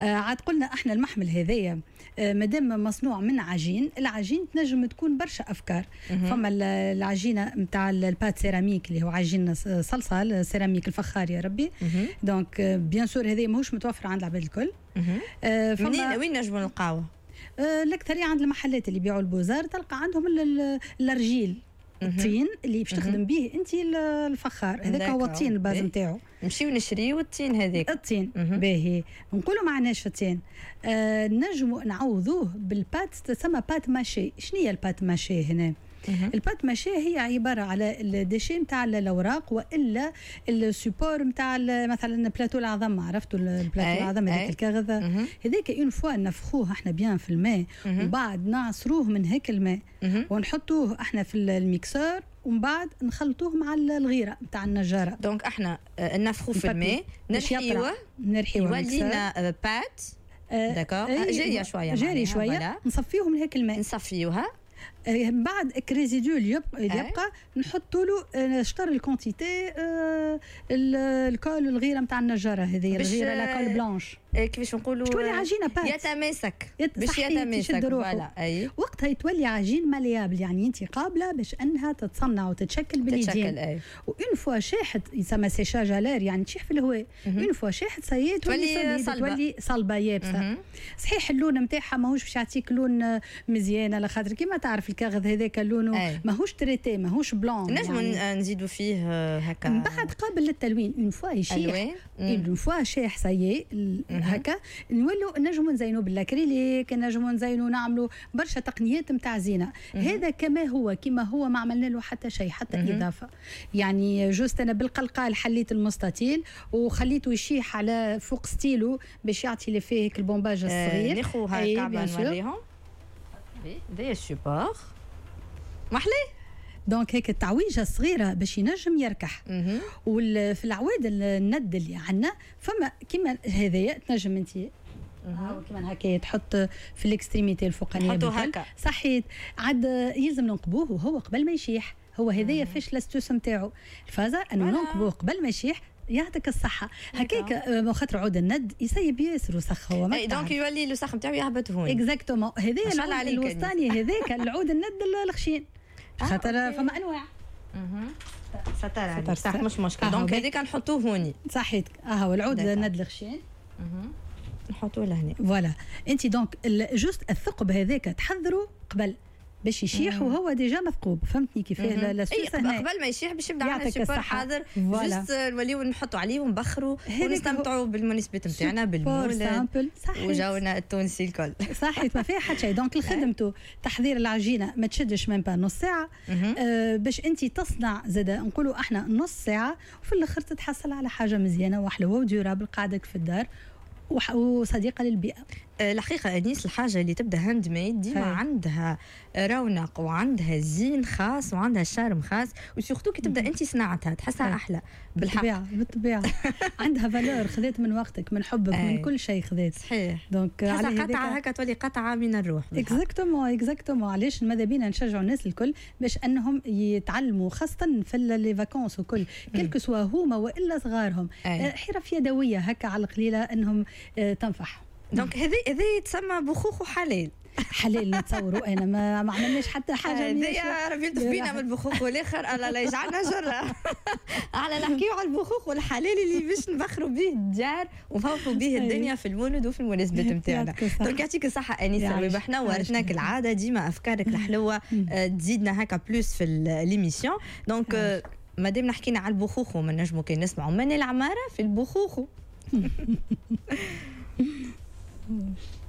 عاد قلنا احنا المحمل هذايا مادام مصنوع من عجين، العجين تنجم تكون برشا افكار. فما العجينه نتاع البات سيراميك اللي هو عجين صلصال سيراميك الفخار يا ربي. دونك بيان سور هذايا ماهوش متوفر عند العباد الكل. وين نجموا نلقاوه؟ الاكثريه عند المحلات اللي يبيعوا البوزار تلقى عندهم الارجيل الطين اللي باش تخدم به انت الفخار. هذاك هو الطين الباز نتاعو. نمشيو نشريو الطين هذاك. الطين باهي نقولوا معناش الطين. نجموا نعوضوه بالبات تسمى بات ماشي. شنو هي البات ماشي هنا؟ البات ماشي هي عباره على الديشي نتاع الاوراق والا السوبور نتاع مثلا بلاتو العظم. عرفتوا البلاتو العظم هذاك الكاغذ هذاك اون فوا نفخوه احنا بيان في الماء وبعد نعصروه من هيك الماء ونحطوه احنا في الميكسور ومن بعد نخلطوه مع الغيره نتاع النجاره. دونك احنا نفخوه في الماء نرحيوه يولينا بات. داكور جاريه شويه جاري شويه نصفيوه من هيك الماء نصفيوها. من بعد الكريزيدو اللي يبقى نحطوا له شطر الكونتيتي الكول الغيره نتاع النجاره هذه الغيره لاكول بلانش كيفاش نقولوا تولي عجينه بات يتماسك باش يتماسك فوالا. اي وقتها يتولي عجين ماليابل يعني انت قابله باش انها تتصنع وتتشكل باليدين. وان فوا شاحت يسمى سيشاج الير يعني تشيح في الهواء. ان فوا شاحت سيي تولي صلبه يابسه. صحيح اللون نتاعها ماهوش باش يعطيك لون مزيان على خاطر كيما تعرف الكاغذ هذاك لونه ماهوش تريتي ماهوش بلون. نجم يعني نزيدوا فيه هكا من بعد قابل للتلوين. اون فوا يشيح اون فوا شاح سيي هكا نولوا نجموا نزينوا بالاكريليك نجموا نزينوا نعملوا برشا تقنيات نتاع زينه. هذا كما هو ما عملنا له حتى شيء حتى اضافه. يعني جوست انا بالقلقال حليت المستطيل وخليته يشيح على فوق ستيلو باش يعطي لي فيه البومباج الصغير. ناخذها كعبه نوريهم ذي السوبور محلي. دونك هيك التعويجه الصغيره باش ينجم يركح. وفي العواد الند اللي عندنا فما كيما هذايا تنجم انت كيما هكا تحط في الاكستريميتي الفوقانيه هكا صحيت. عاد يلزم ننقبوه وهو قبل ما يشيح. هو هذايا فاش لاستوس نتاعو الفازه انه ننقبوه قبل ما يشيح. يعطيك الصحة هكاك خاطر عود الند يسيب ياسر وسخ هو ما دونك يولي الوسخ نتاعو يهبط هون. اكزاكتومون هذايا العود الوسطاني هذاك العود الند الخشين خاطر فما انواع. ستار صح مش مشكل. دونك هذيك نحطوه هوني صحيت. هو العود الند الخشين نحطوه لهنا فوالا. انت دونك جوست الثقب هذاك تحضروا قبل باش يشيح وهو ديجا مثقوب. فهمتني كيفاه السوسه قبل ما يشيح باش يبدا عندنا سوبر حاضر. جوست نوليو نحطوا عليه ونبخروا ونستمتعوا بالمناسبات نتاعنا بالمولد وجونا التونسي الكل. صحيت ما فيها حتى شيء. دونك خدمته تحضير العجينه ما تشدش من با نص ساعه باش انت تصنع زاد نقولوا احنا نص ساعه وفي الاخر تتحصل على حاجه مزيانه وحلوه وديورابل قاعدك في الدار وصديقه للبيئه. الحقيقه انيس الحاجه اللي تبدا هاند ميد ديما عندها رونق وعندها زين خاص وعندها شارم خاص وسورتو كي تبدا انت صناعتها تحسها احلى بالحق بالطبيعه عندها فالور خذيت من وقتك من حبك من كل شيء خذيت. صحيح دونك على قطعه هكا تولي قطعه من الروح. اكزاكتومون علاش ماذا بينا نشجعوا الناس الكل باش انهم يتعلموا خاصه في لي فاكونس وكل كلكو سوا هما والا صغارهم حرف يدويه هكا على القليله انهم تنفح. دونك هذه تسمى بخوخ وحلال. حلال نتصوروا انا ما عملناش حتى حاجه. يا ربي يلطف بينا من البخوخ والاخر الله لا يجعلنا جره. على نحكيو على البخوخ والحلال اللي باش نبخروا به الدار ونفوقوا به الدنيا في المولد وفي المناسبات نتاعنا. دونك يعطيك الصحه انيسه ويبحنا ورثنا كالعاده ديما افكارك الحلوه تزيدنا هكا بلوس في ليميسيون. دونك مادام نحكينا على البخوخ وما نجموا كي نسمعوا من العماره في البخوخ.